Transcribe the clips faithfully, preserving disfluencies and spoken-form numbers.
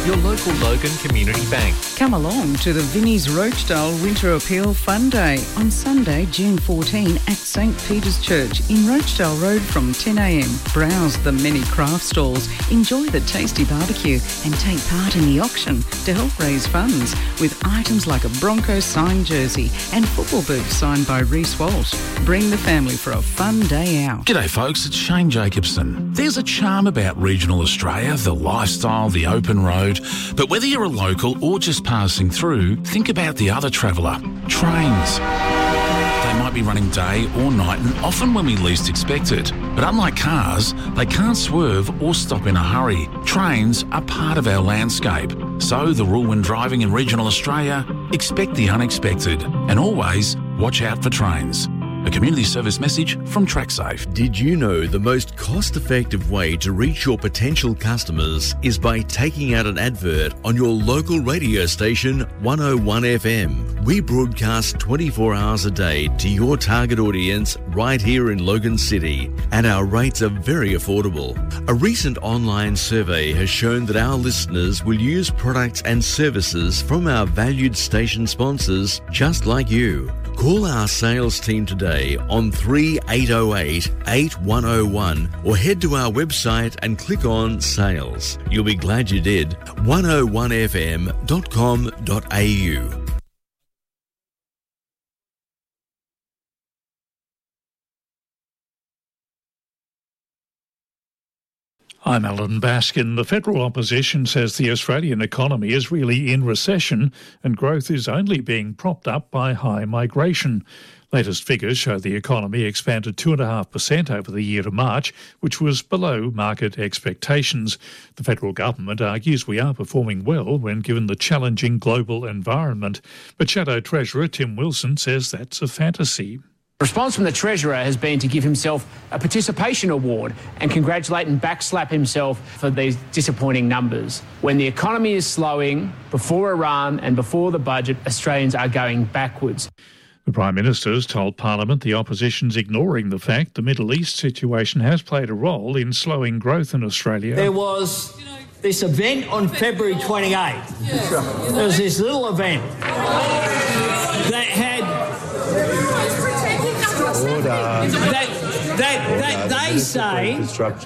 your local Logan Community Bank. Come along to the Vinnie's Rochedale Winter Appeal Fun Day on Sunday, June fourteenth at St Peter's Church in Rochedale Road from ten a m. Browse the many craft stalls, enjoy the tasty barbecue and take part in the auction to help raise funds with items like a Broncos signed jersey and football boots signed by Reece Walsh. Bring the family for a fun day out. G'day folks, it's Shane Jacobson. There's a charm about regional Australia, the lifestyle, the open road, but whether you're a local or just passing through, think about the other traveller, trains. They might be running day or night and often when we least expect it. But unlike cars, they can't swerve or stop in a hurry. Trains are part of our landscape. So the rule when driving in regional Australia, expect the unexpected and always watch out for trains. A community service message from TrackSafe. Did you know the most cost-effective way to reach your potential customers is by taking out an advert on your local radio station one oh one F M? We broadcast twenty-four hours a day to your target audience right here in Logan City, and our rates are very affordable. A recent online survey has shown that our listeners will use products and services from our valued station sponsors just like you. Call our sales team today on three eight oh eight, eight one oh one or head to our website and click on Sales. You'll be glad you did. one oh one f m dot com dot a u. I'm Alan Baskin. The federal opposition says the Australian economy is really in recession and growth is only being propped up by high migration. Latest figures show the economy expanded two point five percent over the year to March, which was below market expectations. The federal government argues we are performing well when given the challenging global environment. But Shadow Treasurer Tim Wilson says that's a fantasy. The response from the Treasurer has been to give himself a participation award and congratulate and backslap himself for these disappointing numbers. When the economy is slowing, before Iran and before the budget, Australians are going backwards. The Prime Minister has told Parliament the opposition's ignoring the fact the Middle East situation has played a role in slowing growth in Australia. There was this event on February twenty-eighth. There was this little event that had... Order. That, that, that they say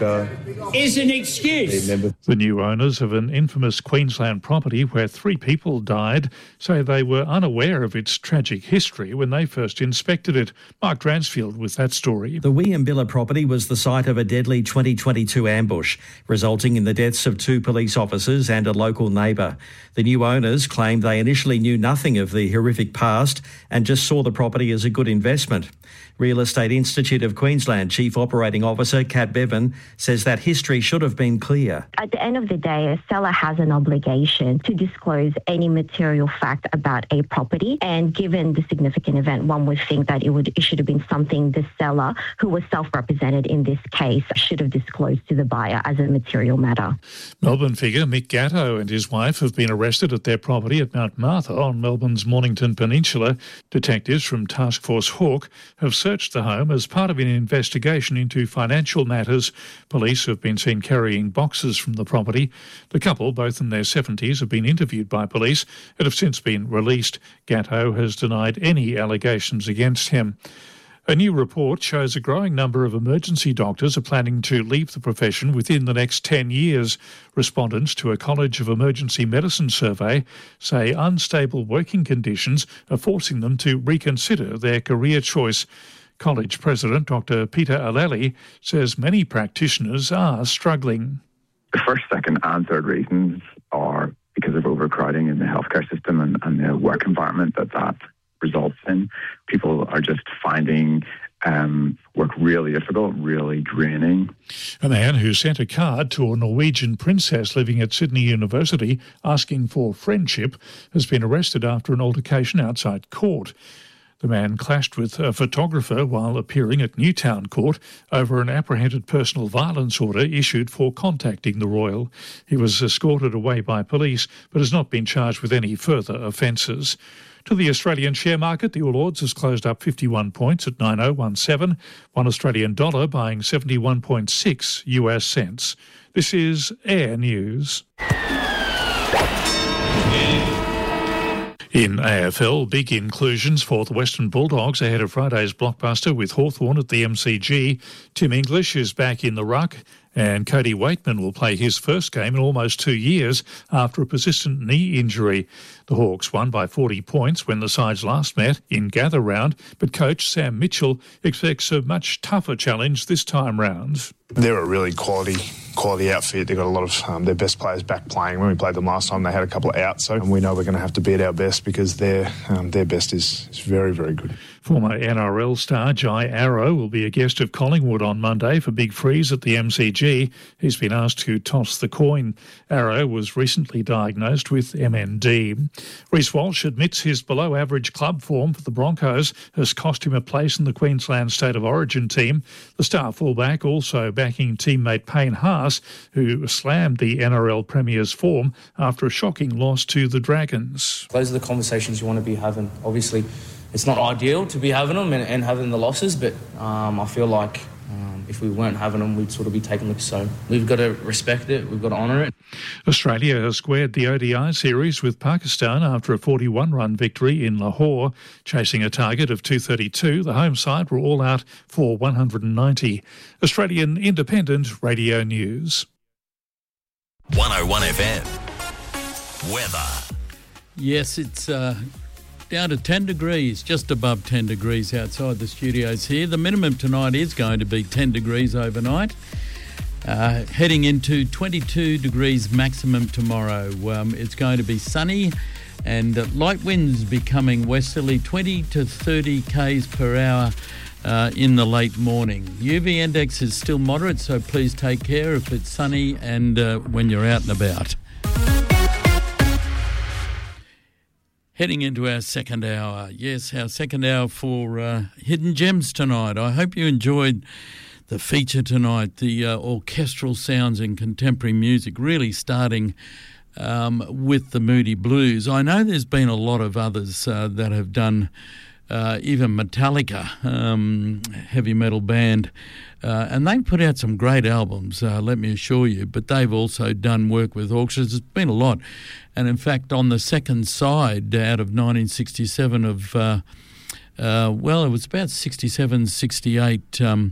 is an excuse. The new owners of an infamous Queensland property where three people died say they were unaware of its tragic history when they first inspected it. Mark Dransfield with that story. The Williambilla property was the site of a deadly twenty twenty-two ambush, resulting in the deaths of two police officers and a local neighbour. The new owners claimed they initially knew nothing of the horrific past and just saw the property as a good investment. Real Estate Institute of Queensland Chief Operating Officer Kat Bevan says that history should have been clear. At the end of the day, a seller has an obligation to disclose any material fact about a property, and given the significant event, one would think that it would it should have been something the seller, who was self-represented in this case, should have disclosed to the buyer as a material matter. Melbourne figure Mick Gatto and his wife have been arrested at their property at Mount Martha on Melbourne's Mornington Peninsula. Detectives from Task Force Hawk have searched the home as part of an investigation into financial matters. Police have been seen carrying boxes from the property. The couple, both in their seventies, have been interviewed by police and have since been released. Gatto has denied any allegations against him. A new report shows a growing number of emergency doctors are planning to leave the profession within the next ten years. Respondents to a College of Emergency Medicine survey say unstable working conditions are forcing them to reconsider their career choice. College President Doctor Peter Aleli says many practitioners are struggling. The first, second and third reasons are because of overcrowding in the healthcare system and, and the work environment that that results in. People are just finding um, work really difficult, really draining. A man who sent a card to a Norwegian princess living at Sydney University asking for friendship has been arrested after an altercation outside court. The man clashed with a photographer while appearing at Newtown Court over an apprehended personal violence order issued for contacting the royal. He was escorted away by police but has not been charged with any further offences. To the Australian share market, the All Ords has closed up fifty-one points at nine oh one seven, one Australian dollar buying seventy-one point six U S cents. This is Air News. In A F L, big inclusions for the Western Bulldogs ahead of Friday's blockbuster with Hawthorn at the M C G. Tim English is back in the ruck, and Cody Waitman will play his first game in almost two years after a persistent knee injury. The Hawks won by forty points when the sides last met in gather round, but coach Sam Mitchell expects a much tougher challenge this time round. They're a really quality quality outfit. They've got a lot of um, their best players back playing. When we played them last time, they had a couple of outs, so we know we're going to have to be at our best because their um, their best is, is very, very good. Former N R L star Jai Arrow will be a guest of Collingwood on Monday for Big Freeze at the M C G. He's been asked to toss the coin. Arrow was recently diagnosed with M N D. Reece Walsh admits his below-average club form for the Broncos has cost him a place in the Queensland State of Origin team. The star fullback also backing teammate Payne Haas, who slammed the N R L Premier's form after a shocking loss to the Dragons. Those are the conversations you want to be having. Obviously, it's not ideal to be having them and, and having the losses, but um, I feel like um, if we weren't having them, we'd sort of be taking them. So we've got to respect it, we've got to honour it. Australia has squared the O D I series with Pakistan after a forty-one run victory in Lahore. Chasing a target of two thirty-two, the home side were all out for one hundred ninety. Australian Independent Radio News. one oh one F M. Weather. Yes, it's uh, down to ten degrees, just above ten degrees outside the studios here. The minimum tonight is going to be ten degrees overnight. Uh, heading into twenty-two degrees maximum tomorrow. Um, it's going to be sunny and uh, light winds becoming westerly, twenty to thirty k's per hour uh, in the late morning. U V index is still moderate, so please take care if it's sunny and uh, when you're out and about. Heading into our second hour. Yes, our second hour for uh, Hidden Gems tonight. I hope you enjoyed the feature tonight, the uh, orchestral sounds in contemporary music, really starting um, with the Moody Blues. I know there's been a lot of others uh, that have done, uh, even Metallica, um, heavy metal band, uh, and they've put out some great albums, uh, let me assure you, but they've also done work with orchestras. It's been a lot. And in fact, on the second side out of nineteen sixty-seven of, uh, uh, well, it was about sixty-seven, sixty-eight, um,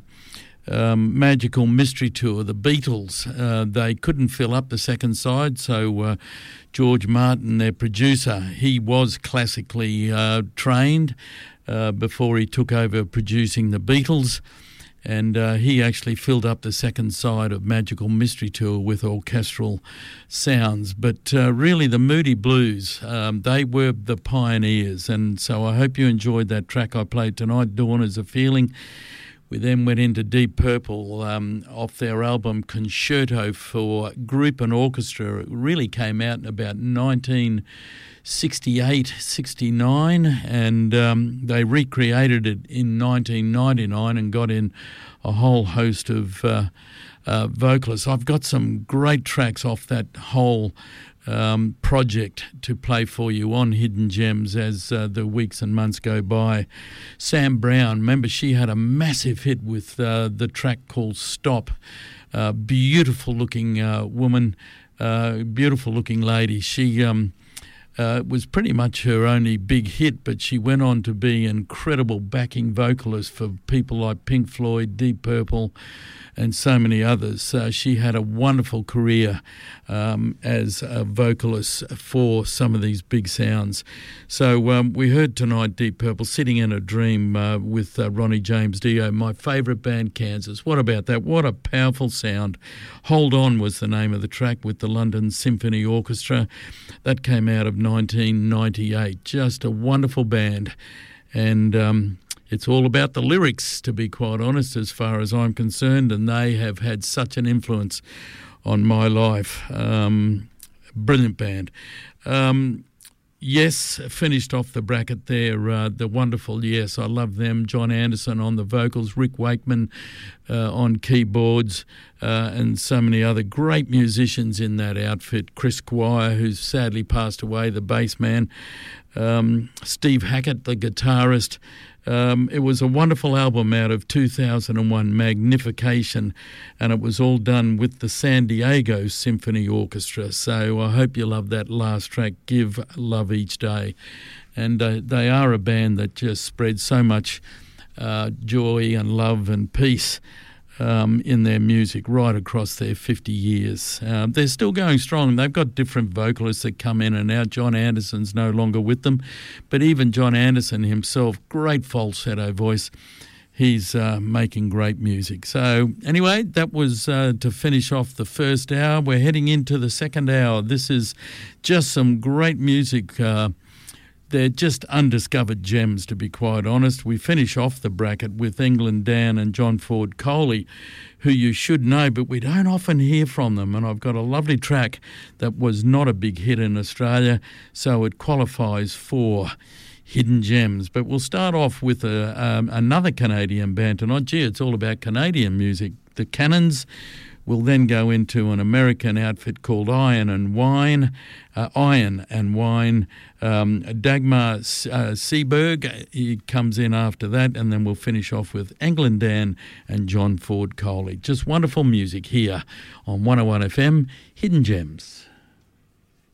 Um, Magical Mystery Tour, the Beatles, uh, they couldn't fill up the second side, so uh, George Martin, their producer, he was classically uh, trained uh, before he took over producing the Beatles, and uh, he actually filled up the second side of Magical Mystery Tour with orchestral sounds. But uh, really the Moody Blues, um, they were the pioneers, and so I hope you enjoyed that track I played tonight, Dawn is a Feeling. We then went into Deep Purple um, off their album Concerto for Group and Orchestra. It really came out in about nineteen sixty-eight, sixty-nine, and um, they recreated it in nineteen ninety-nine and got in a whole host of uh, uh, vocalists. I've got some great tracks off that whole Um, project to play for you on Hidden Gems as uh, the weeks and months go by. Sam Brown, remember she had a massive hit with uh, the track called Stop. Uh, beautiful looking uh, woman, uh, beautiful looking lady. She um, uh, was pretty much her only big hit, but she went on to be an incredible backing vocalist for people like Pink Floyd, Deep Purple, and so many others. Uh, she had a wonderful career um, as a vocalist for some of these big sounds. So um, we heard tonight Deep Purple, Sitting in a Dream uh, with uh, Ronnie James Dio, my favourite band, Kansas. What about that? What a powerful sound. Hold On was the name of the track with the London Symphony Orchestra. That came out of nineteen ninety-eight. Just a wonderful band. And Um, It's all about the lyrics, to be quite honest, as far as I'm concerned, and they have had such an influence on my life. Um, brilliant band. Um, yes, finished off the bracket there, uh, the wonderful Yes, I love them. John Anderson on the vocals, Rick Wakeman uh, on keyboards, uh, and so many other great musicians in that outfit. Chris Squire, who's sadly passed away, the bass man. Um, Steve Hackett, the guitarist. Um, it was a wonderful album out of two thousand one, Magnification, and it was all done with the San Diego Symphony Orchestra. So I hope you love that last track, Give Love Each Day. And uh, they are a band that just spreads so much uh, joy and love and peace Um, in their music right across their fifty years. Uh, they're still going strong. They've got different vocalists that come in and out. John Anderson's no longer with them, but even John Anderson himself, great falsetto voice, he's uh, making great music. So anyway, that was uh, to finish off the first hour. We're heading into the second hour. This is just some great music. Uh, They're just undiscovered gems, to be quite honest. We finish off the bracket with England Dan and John Ford Coley, who you should know, but we don't often hear from them. And I've got a lovely track that was not a big hit in Australia, so it qualifies for Hidden Gems. But we'll start off with a, um, another Canadian band tonight. Gee, it's all about Canadian music. The Cannons. We'll then go into an American outfit called Iron and Wine, uh, Iron and Wine. Um, Dagmar uh, Seberg, he comes in after that, and then we'll finish off with England Dan and John Ford Coley. Just wonderful music here on one oh one F M, Hidden Gems.